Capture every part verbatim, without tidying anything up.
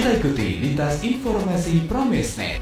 Kita ikuti lintas informasi Pramesnet.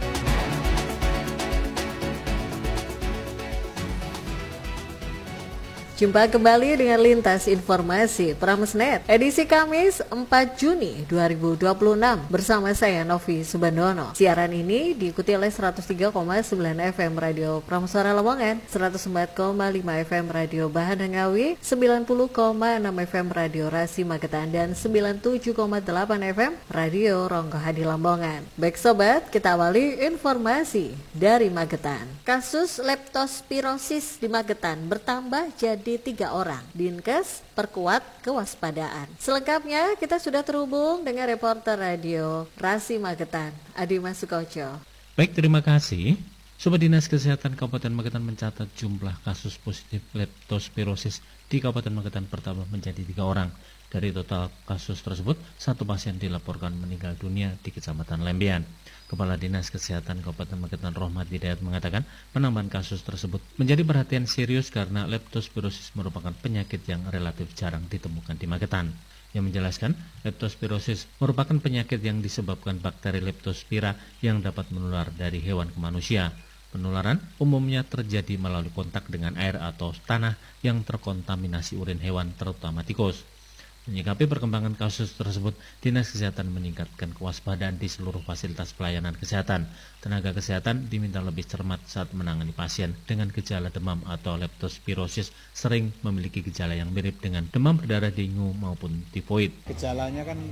Jumpa kembali dengan Lintas Informasi Pramesnet edisi Kamis empat Juni dua ribu dua puluh enam bersama saya Novi Subandono. Siaran ini diikuti oleh seratus tiga koma sembilan F M Radio Prameswara Lamongan, seratus empat koma lima F M Radio Bahan Ngawi, sembilan puluh koma enam F M Radio Rasi Magetan, dan sembilan puluh tujuh koma delapan F M Radio Ronggo Hadi Lamongan. Baik sobat, kita awali informasi dari Magetan. Kasus leptospirosis di Magetan bertambah jadi tiga orang. Dinkes perkuat kewaspadaan. Selengkapnya kita sudah terhubung dengan reporter radio Rasi Magetan, Adima Sukoco. Baik, terima kasih. Sobat Dinas Kesehatan Kabupaten Magetan mencatat jumlah kasus positif leptospirosis di Kabupaten Magetan bertambah menjadi tiga orang. Dari total kasus tersebut, satu pasien dilaporkan meninggal dunia di Kecamatan Lembean. Kepala Dinas Kesehatan Kabupaten Magetan Rohmat Hidayat mengatakan penambahan kasus tersebut menjadi perhatian serius karena leptospirosis merupakan penyakit yang relatif jarang ditemukan di Magetan. Yang menjelaskan, leptospirosis merupakan penyakit yang disebabkan bakteri leptospira yang dapat menular dari hewan ke manusia. Penularan umumnya terjadi melalui kontak dengan air atau tanah yang terkontaminasi urin hewan, terutama tikus. Menyikapi perkembangan kasus tersebut, Dinas Kesehatan meningkatkan kewaspadaan di seluruh fasilitas pelayanan kesehatan. Tenaga kesehatan diminta lebih cermat saat menangani pasien dengan gejala demam atau leptospirosis sering memiliki gejala yang mirip dengan demam berdarah, dengue maupun tifoid. Gejalanya kan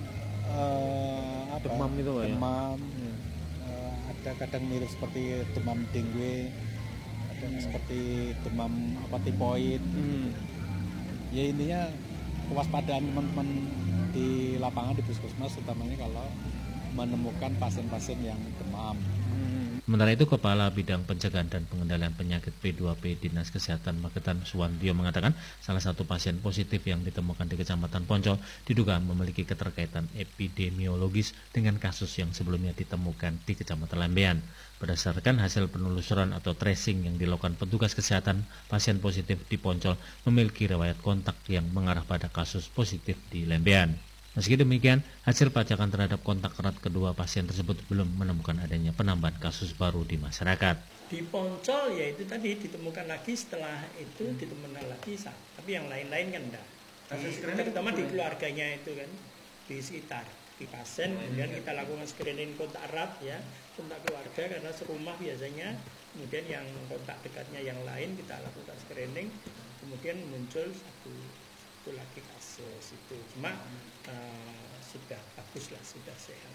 uh, apa? Demam itu ya? Demam, hmm. uh, ada kadang mirip seperti demam dengue, ada hmm. seperti demam apa tifoid. Hmm. Ya intinya kewaspadaan teman-teman di lapangan di puskesmas, utamanya kalau menemukan pasien-pasien yang demam. Sementara itu, Kepala Bidang Pencegahan dan Pengendalian Penyakit P dua P Dinas Kesehatan Magetan Suwantio mengatakan salah satu pasien positif yang ditemukan di Kecamatan Poncol diduga memiliki keterkaitan epidemiologis dengan kasus yang sebelumnya ditemukan di Kecamatan Lembean. Berdasarkan hasil penelusuran atau tracing yang dilakukan petugas kesehatan, pasien positif di Poncol memiliki riwayat kontak yang mengarah pada kasus positif di Lembean. Meski demikian, hasil pelacakan terhadap kontak erat kedua pasien tersebut belum menemukan adanya penambahan kasus baru di masyarakat. Di Poncol ya itu tadi ditemukan lagi, setelah itu ditemukan lagi, tapi yang lain-lain kan enggak. Terutama di keluarganya itu kan, di sekitar di pasien, kemudian kita lakukan screening kontak erat ya, kontak keluarga karena serumah biasanya, kemudian yang kontak dekatnya yang lain kita lakukan screening, kemudian muncul satu, satu lagi kasus itu, cuma uh, sudah bagus lah, sudah sehat.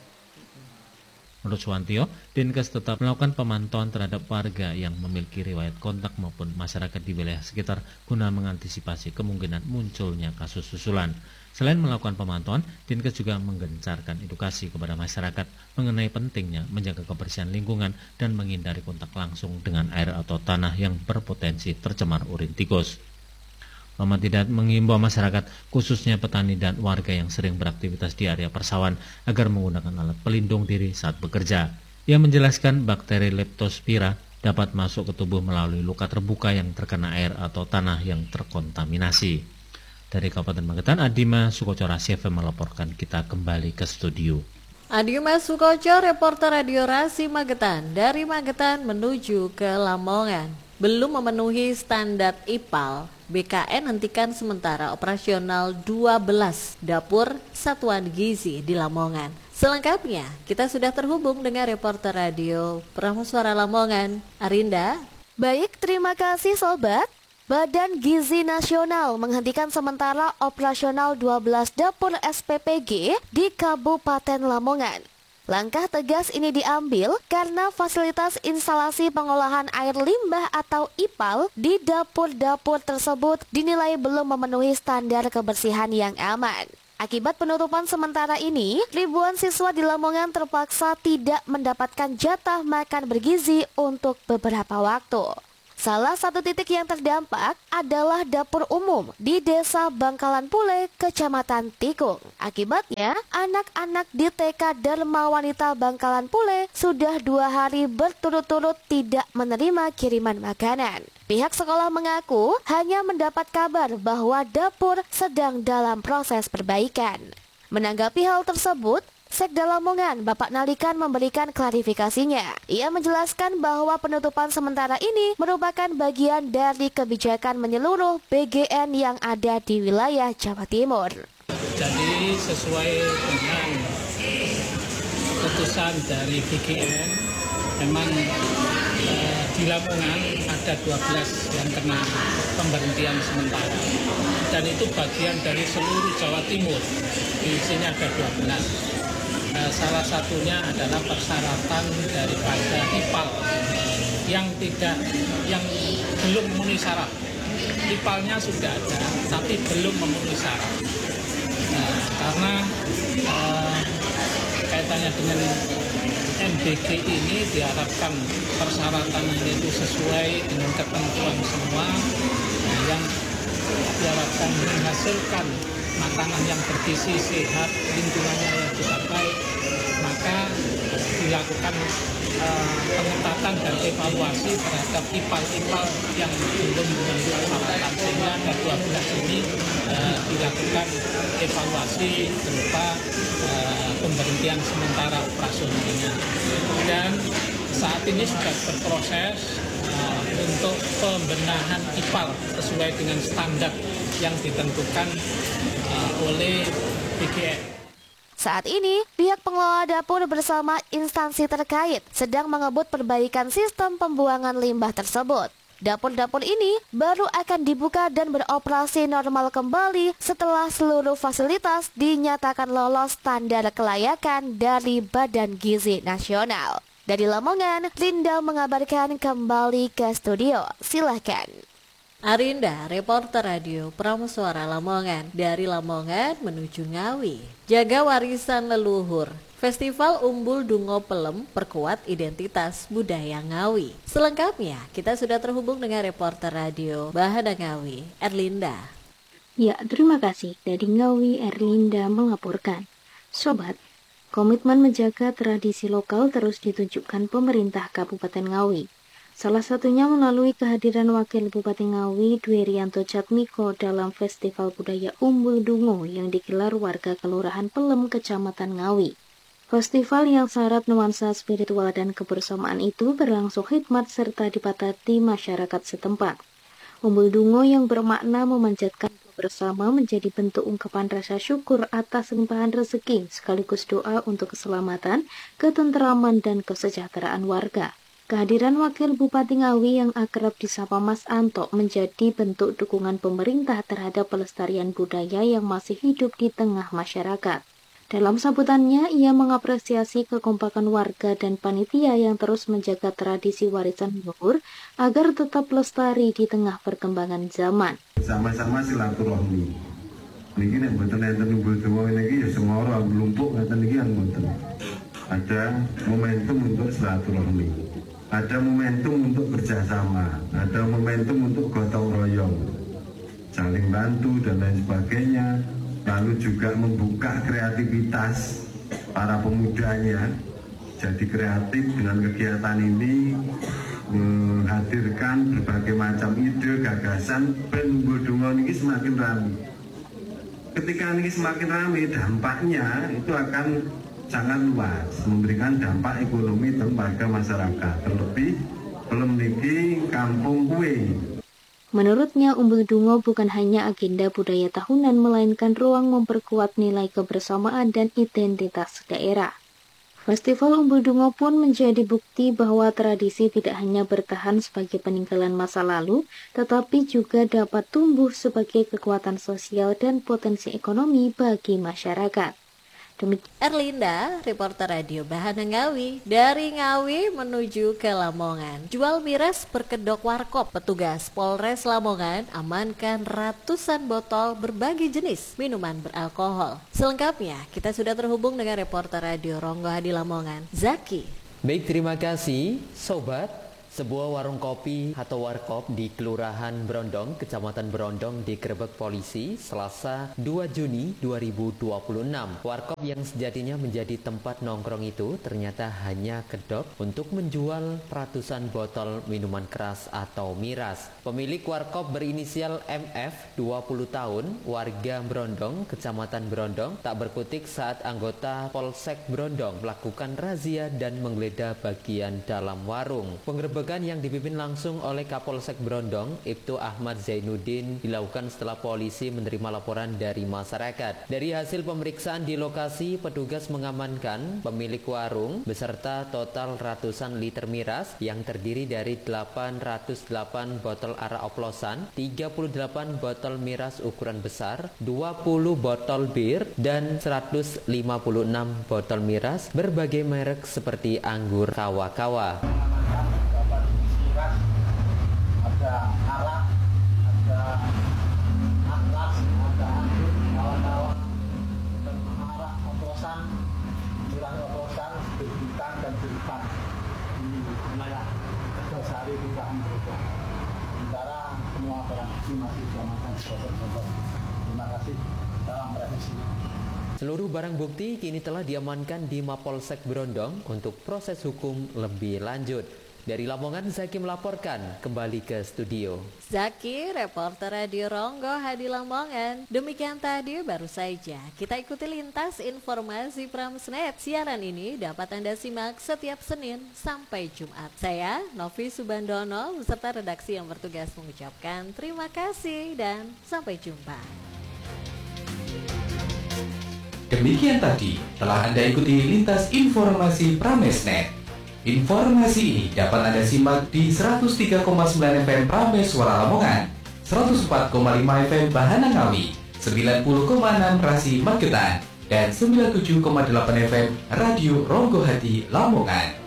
Menurut Suwantio, Dinkes tetap melakukan pemantauan terhadap warga yang memiliki riwayat kontak maupun masyarakat di wilayah sekitar guna mengantisipasi kemungkinan munculnya kasus susulan. Selain melakukan pemantauan, Dinkes juga menggencarkan edukasi kepada masyarakat mengenai pentingnya menjaga kebersihan lingkungan dan menghindari kontak langsung dengan air atau tanah yang berpotensi tercemar urin tikus. Rohmat Hidayat mengimbau masyarakat, khususnya petani dan warga yang sering beraktivitas di area persawahan agar menggunakan alat pelindung diri saat bekerja. Ia menjelaskan bakteri leptospira dapat masuk ke tubuh melalui luka terbuka yang terkena air atau tanah yang terkontaminasi. Dari Kabupaten Magetan, Adima Sukoco Rasi F M melaporkan. Kita kembali ke studio. Adima Sukoco, reporter Radio Rasi Magetan. Dari Magetan menuju ke Lamongan. Belum memenuhi standar I P A L, B K N hentikan sementara operasional dua belas dapur satuan gizi di Lamongan. Selengkapnya, kita sudah terhubung dengan reporter radio Prameswara Lamongan, Arinda. Baik, terima kasih sobat. Badan Gizi Nasional menghentikan sementara operasional dua belas dapur S P P G di Kabupaten Lamongan. Langkah tegas ini diambil karena fasilitas instalasi pengolahan air limbah atau I P A L di dapur-dapur tersebut dinilai belum memenuhi standar kebersihan yang aman. Akibat penutupan sementara ini, ribuan siswa di Lamongan terpaksa tidak mendapatkan jatah makan bergizi untuk beberapa waktu. Salah satu titik yang terdampak adalah dapur umum di Desa Bangkalan Pule, Kecamatan Tikung. Akibatnya, anak-anak di T K Dharma Wanita Bangkalan Pule sudah dua hari berturut-turut tidak menerima kiriman makanan. Pihak sekolah mengaku hanya mendapat kabar bahwa dapur sedang dalam proses perbaikan. Menanggapi hal tersebut, Sekda Lamongan, Bapak Nalikan memberikan klarifikasinya. Ia menjelaskan bahwa penutupan sementara ini merupakan bagian dari kebijakan menyeluruh B G N yang ada di wilayah Jawa Timur. Jadi sesuai dengan keputusan dari B G N, memang eh, di Lamongan ada dua belas yang kena pemberhentian sementara. Dan itu bagian dari seluruh Jawa Timur. Di sini ada dua belas. Nah, salah satunya adalah persyaratan daripada I P A L yang tidak, yang belum memenuhi syarat. I P A L-nya sudah ada, tapi belum memenuhi syarat. Nah, karena uh, kaitannya dengan M B G ini diharapkan persyaratannya itu sesuai dengan ketentuan semua, nah, yang diharapkan menghasilkan makanan yang bergizi, sehat, lingkungannya yang juga baik, maka dilakukan uh, pengetatan dan evaluasi terhadap I P A L-I P A L yang belum memenuhi persyaratan, sehingga ada dua belas ini uh, dilakukan evaluasi berupa uh, pemberhentian sementara operasionalnya. Dan saat ini sudah berproses uh, untuk pembenahan I P A L sesuai dengan standar yang ditentukan uh, oleh B G N. Saat ini, pihak pengelola dapur bersama instansi terkait sedang mengebut perbaikan sistem pembuangan limbah tersebut. Dapur-dapur ini baru akan dibuka dan beroperasi normal kembali setelah seluruh fasilitas dinyatakan lolos standar kelayakan dari Badan Gizi Nasional. Dari Lamongan, Linda mengabarkan kembali ke studio. Silakan. Arinda, reporter radio Pramusuara Lamongan. Dari Lamongan menuju Ngawi. Jaga warisan leluhur. Festival Umbul Dungo Pelem perkuat identitas budaya Ngawi. Selengkapnya, kita sudah terhubung dengan reporter radio Bahana Ngawi, Erlinda. Ya, terima kasih. Dari Ngawi, Erlinda melaporkan. Sobat, komitmen menjaga tradisi lokal terus ditunjukkan pemerintah Kabupaten Ngawi. Salah satunya melalui kehadiran Wakil Bupati Ngawi, Dwi Rianto Jatmiko dalam Festival Budaya Umbul Dungo yang digelar warga Kelurahan Pelem, Kecamatan Ngawi. Festival yang syarat nuansa spiritual dan kebersamaan itu berlangsung hikmat serta dipatati masyarakat setempat. Umbul Dungo yang bermakna memanjatkan bersama menjadi bentuk ungkapan rasa syukur atas limpahan rezeki sekaligus doa untuk keselamatan, ketenteraman, dan kesejahteraan warga. Kehadiran Wakil Bupati Ngawi yang akrab disapa Mas Anto menjadi bentuk dukungan pemerintah terhadap pelestarian budaya yang masih hidup di tengah masyarakat. Dalam sambutannya, ia mengapresiasi kekompakan warga dan panitia yang terus menjaga tradisi warisan leluhur agar tetap lestari di tengah perkembangan zaman. Sama-sama silaturahmi. Niki nek mboten enten umbul dungo niki ya semara mlumpuk ngaten niki yang mboten. Ada momentum untuk silaturahmi. Ada momentum untuk kerjasama, ada momentum untuk gotong royong, saling bantu dan lain sebagainya. Lalu juga membuka kreativitas para pemudanya, jadi kreatif dengan kegiatan ini, menghadirkan berbagai macam ide, gagasan, ben Umbul Dungo ini semakin ramai. Ketika ini semakin ramai, dampaknya itu akan sangat luas, memberikan dampak ekonomi kepada masyarakat, terlebih belum niki kampung kue. Menurutnya, Umbul Dungo bukan hanya agenda budaya tahunan, melainkan ruang memperkuat nilai kebersamaan dan identitas daerah. Festival Umbul Dungo pun menjadi bukti bahwa tradisi tidak hanya bertahan sebagai peninggalan masa lalu, tetapi juga dapat tumbuh sebagai kekuatan sosial dan potensi ekonomi bagi masyarakat. Demikian. Erlinda, reporter radio Bahana Ngawi. Dari Ngawi menuju ke Lamongan. Jual miras berkedok warkop. Petugas Polres Lamongan amankan ratusan botol berbagai jenis minuman beralkohol. Selengkapnya, kita sudah terhubung dengan reporter radio Ronggo Hadi Lamongan, Zaki. Baik, terima kasih Sobat. Sebuah warung kopi atau warkop di Kelurahan Brondong, Kecamatan Brondong digerebek polisi Selasa dua Juni dua ribu dua puluh enam. Warkop yang sejatinya menjadi tempat nongkrong itu ternyata hanya kedok untuk menjual ratusan botol minuman keras atau miras. Pemilik warkop berinisial M F, dua puluh tahun, warga Brondong, Kecamatan Brondong, tak berkutik saat anggota Polsek Brondong melakukan razia dan menggeledah bagian dalam warung. Penggerebekan yang dipimpin langsung oleh Kapolsek Brondong, Ibtu Ahmad Zainuddin, dilakukan setelah polisi menerima laporan dari masyarakat. Dari hasil pemeriksaan di lokasi, petugas mengamankan pemilik warung beserta total ratusan liter miras yang terdiri dari delapan ratus delapan botol arak oplosan, tiga puluh delapan botol miras ukuran besar, dua puluh botol bir, dan seratus lima puluh enam botol miras berbagai merek seperti anggur kawa-kawa. Ada arak, ada atlas, ada anggur, kawan-kawan, dan arak oplosan, miras oplosan, berbitan dan berikan di wilayah Tegasari Kelurahan Brondong. Sementara semua barang bukti masih diamankan di Polsek Brondong. Terima kasih. Salam revisi. Seluruh barang bukti kini telah diamankan di Mapolsek Brondong untuk proses hukum lebih lanjut. Dari Lamongan, Zaki melaporkan, kembali ke studio. Zaki, reporter Radio Ronggo Hadi Lamongan. Demikian tadi baru saja kita ikuti lintas informasi Pramesnet. Siaran ini dapat Anda simak setiap Senin sampai Jumat. Saya, Novi Subandono, beserta redaksi yang bertugas mengucapkan terima kasih dan sampai jumpa. Demikian tadi telah Anda ikuti lintas informasi Pramesnet. Informasi ini dapat Anda simak di seratus tiga koma sembilan F M Prames Suara Lamongan, seratus empat koma lima F M Bahana Ngawi, sembilan puluh koma enam Rasi Magetan, dan sembilan puluh tujuh koma delapan F M Radio Ronggo Hadi Lamongan.